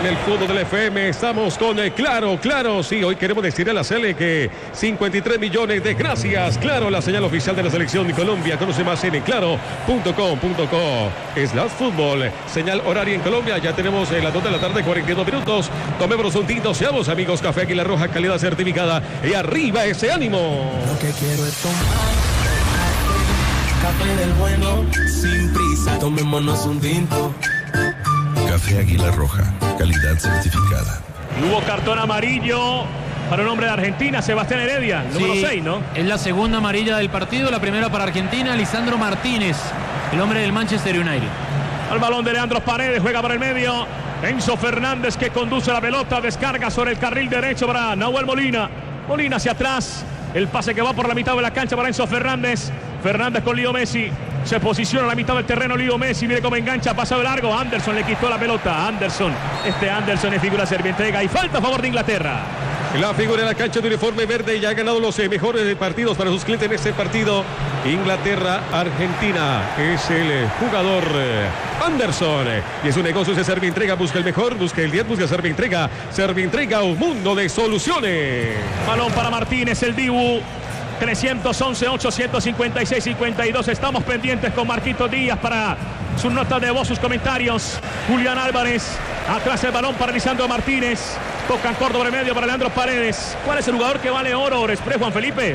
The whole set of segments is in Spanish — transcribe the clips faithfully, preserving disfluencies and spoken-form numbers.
el fútbol del F M. Estamos con el Claro, Claro. Sí, hoy queremos decirle a la Cele que cincuenta y tres millones de gracias. Claro, la señal oficial de la selección de Colombia. Conoce más en claro punto com punto co. Es la fútbol. Señal horaria en Colombia. Ya tenemos en las dos de la tarde, cuarenta y dos minutos. Tomémonos un tinto. Seamos amigos. Café Águila Roja, calidad certificada. Y arriba ese ánimo. Lo que quiero es tomar café del bueno, sin prisa. Tomémonos un tinto. Café Águila Roja, calidad certificada. Hubo cartón amarillo para un hombre de Argentina, Sebastián Heredia, número sí, seis, ¿no? Es la segunda amarilla del partido, la primera para Argentina, Lisandro Martínez, el hombre del Manchester United. Al balón de Leandro Paredes, juega para el medio. Enzo Fernández que conduce la pelota, descarga sobre el carril derecho para Nahuel Molina. Molina hacia atrás, el pase que va por la mitad de la cancha para Enzo Fernández. Fernández con Leo Messi. Se posiciona a la mitad del terreno Leo Messi. Mire cómo engancha, pasa de largo. Anderson le quitó la pelota. Anderson. Este Anderson es figura servientrega. Y falta a favor de Inglaterra. La figura en la cancha de uniforme verde ya ha ganado los eh, mejores partidos para sus clientes en este partido. Inglaterra-Argentina. Es el eh, jugador eh, Anderson. Y es un negocio de Servientrega. Busca el mejor, busca el diez, busca Servientrega. Servientrega, un mundo de soluciones. Balón para Martínez, el Dibu. trescientos once, ochocientos cincuenta y seis, cincuenta y dos. Estamos pendientes con Marquito Díaz para sus notas de voz, sus comentarios. Julián Álvarez. Atrás el balón para Lisandro Martínez. Tocan Córdoba en medio para Leandro Paredes. ¿Cuál es el jugador que vale oro, Express, Juan Felipe?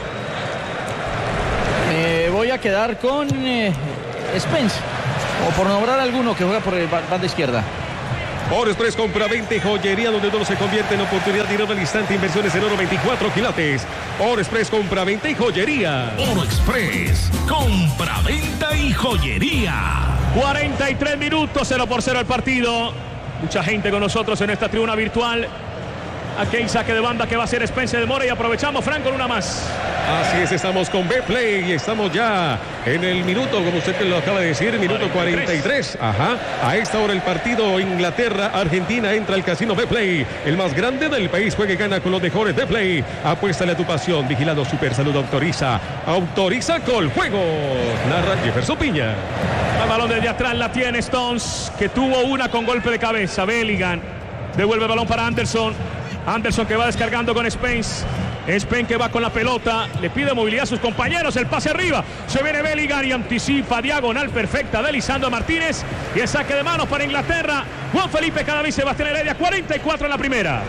Me voy a quedar con eh, Spence. O por nombrar alguno que juega por el banda izquierda. Oro Express compra veinte, joyería donde todo se convierte en oportunidad de dinero al instante, inversiones en oro veinticuatro quilates. Oro Express compra veinte y joyería. Oro Express compra venta y joyería. cuarenta y tres minutos, cero por cero el partido. Mucha gente con nosotros en esta tribuna virtual. Aquí hay saque de banda que va a ser Spencer de Mora y aprovechamos, Franco, en una más. Así es, estamos con B-Play y estamos ya en el minuto, como usted lo acaba de decir, minuto cuarenta y tres. Ajá, a esta hora el partido Inglaterra-Argentina. Entra el casino B-Play, el más grande del país. Juega y gana con los mejores B-Play. Apuéstale a tu pasión. Vigilado Super Salud. Autoriza, autoriza con juego. Narra Jefferson Piña. El balón desde atrás la tiene Stones, que tuvo una con golpe de cabeza. Bellingham devuelve el balón para Anderson. Anderson que va descargando con Spence. Spence que va con la pelota. Le pide movilidad a sus compañeros. El pase arriba. Se viene Bellingham y anticipa. Diagonal perfecta de Lisandro Martínez. Y el saque de manos para Inglaterra. Juan Felipe Cadavid, Sebastián Heredia. cuarenta y cuatro en la primera.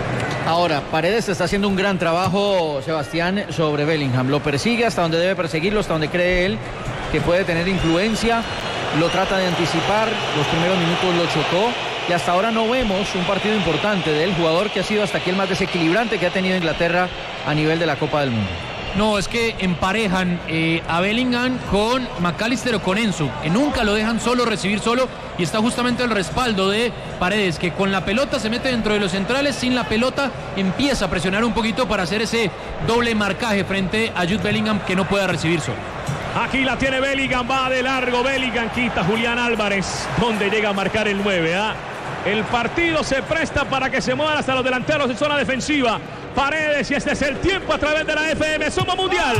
Ahora, Paredes está haciendo un gran trabajo, Sebastián, sobre Bellingham. Lo persigue hasta donde debe perseguirlo, hasta donde cree él que puede tener influencia. Lo trata de anticipar. Los primeros minutos lo chocó. Y hasta ahora no vemos un partido importante del jugador que ha sido hasta aquí el más desequilibrante que ha tenido Inglaterra a nivel de la Copa del Mundo. No, es que emparejan eh, a Bellingham con McAllister o con Enzo, que nunca lo dejan solo, recibir solo, y está justamente el respaldo de Paredes, que con la pelota se mete dentro de los centrales, sin la pelota empieza a presionar un poquito para hacer ese doble marcaje frente a Jude Bellingham, que no pueda recibir solo. Aquí la tiene Bellingham, va de largo Bellingham, quita Julián Álvarez, donde llega a marcar el nueve, ¿ah? ¿eh? El partido se presta para que se muevan hasta los delanteros en zona defensiva. Paredes, y este es el tiempo a través de la F M Suma Mundial.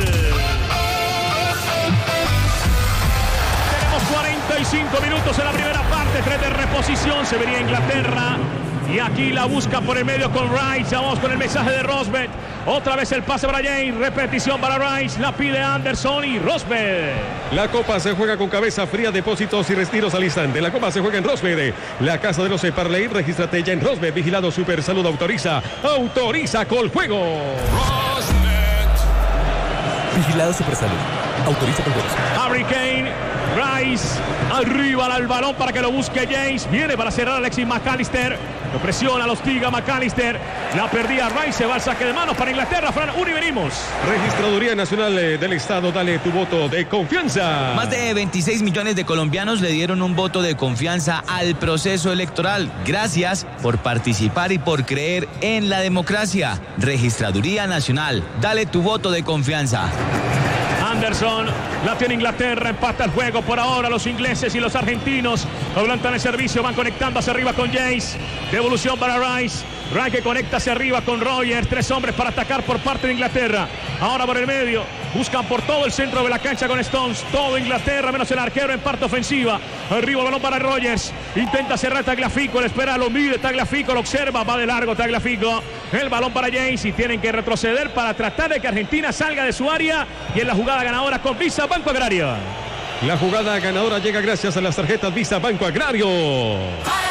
Tenemos cuarenta y cinco minutos en la primera parte, tres de reposición, se venía Inglaterra. Y aquí la busca por el medio con Rice. Vamos con el mensaje de Rosberg. Otra vez el pase para James. Repetición para Rice. La pide Anderson y Rosberg. La Copa se juega con cabeza fría, depósitos y retiros al instante. La Copa se juega en Rosberg. La casa de los Parley. Regístrate ya en Rosberg. Vigilado Super Salud. Autoriza. Autoriza con juego. Rosberg. Vigilado Super Salud. Autoriza con juego. Harry Kane. Rice. Arriba al balón para que lo busque James. Viene para cerrar Alexis McAllister. Lo presiona, los tiga McAllister. La perdía Rice. Se va al saque de manos para Inglaterra. Fran, uno y venimos. Registraduría Nacional del Estado. Dale tu voto de confianza. Más de veintiséis millones de colombianos le dieron un voto de confianza al proceso electoral. Gracias por participar y por creer en la democracia. Registraduría Nacional. Dale tu voto de confianza. Anderson, la tiene Inglaterra, empata el juego por ahora. Los ingleses y los argentinos adelantan el servicio, van conectando hacia arriba con James. Devolución para Rice. Rice que conecta hacia arriba con Rogers. Tres hombres para atacar por parte de Inglaterra. Ahora por el medio, Buscan por todo el centro de la cancha con Stones. Todo Inglaterra, menos el arquero en parte ofensiva. Arriba el balón para Rogers. Intenta cerrar Tagliafico. Le espera, lo mide Tagliafico. Lo observa. Va de largo Tagliafico. El balón para James. Y tienen que retroceder para tratar de que Argentina salga de su área. Y en la jugada ganadora con Visa Banco Agrario. La jugada ganadora llega gracias a las tarjetas Visa Banco Agrario.